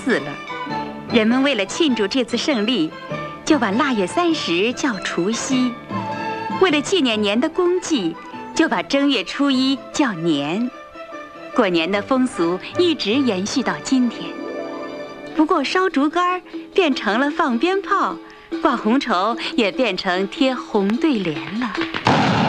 死了。人们为了庆祝这次胜利，就把腊月30叫除夕；为了纪念年的功绩，就把正月初1叫年。过年的风俗一直延续到今天。不过烧竹竿变成了放鞭炮，挂红绸也变成贴红对联了。